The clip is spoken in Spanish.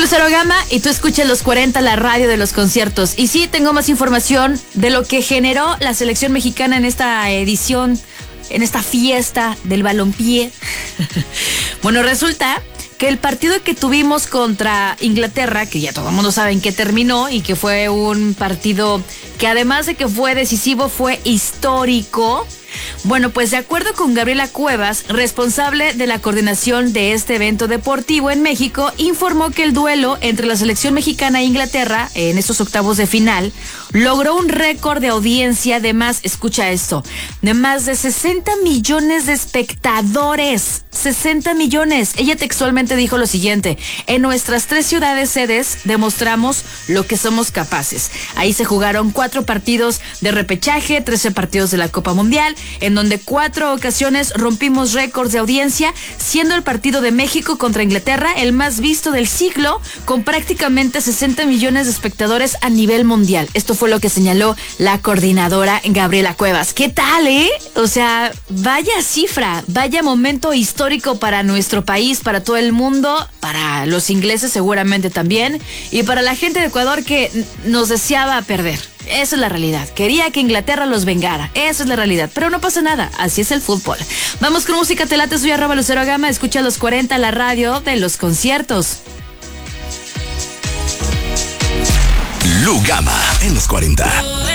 Lucero Gama y tú escuchas Los 40, la radio de los conciertos. Y sí, tengo más información de lo que generó la selección mexicana en esta edición, en esta fiesta del balompié. Bueno, resulta que el partido que tuvimos contra Inglaterra, que ya todo el mundo sabe en qué terminó y que fue un partido que además de que fue decisivo, fue histórico. Bueno, pues de acuerdo con Gabriela Cuevas, responsable de la coordinación de este evento deportivo en México, informó que el duelo entre la selección mexicana e Inglaterra en estos octavos de final logró un récord de audiencia de más, escucha esto, de más de 60 millones de espectadores. 60 millones. Ella textualmente dijo lo siguiente: en nuestras 3 ciudades sedes demostramos lo que somos capaces. Ahí se jugaron 4 partidos de repechaje, 13 partidos de la Copa Mundial, en donde 4 ocasiones rompimos récords de audiencia, siendo el partido de México contra Inglaterra el más visto del siglo, con prácticamente 60 millones de espectadores a nivel mundial. Esto fue lo que señaló la coordinadora Gabriela Cuevas. ¿Qué tal, O sea, vaya cifra, vaya momento histórico para nuestro país, para todo el mundo, para los ingleses seguramente también, y para la gente de Ecuador que nos deseaba perder. Esa es la realidad. Quería que Inglaterra los vengara. Esa es la realidad. Pero no pasa nada. Así es el fútbol. Vamos con música. Te late, soy @Lucero Gama. Escucha Los 40, la radio de los conciertos. Lu Gama en Los 40.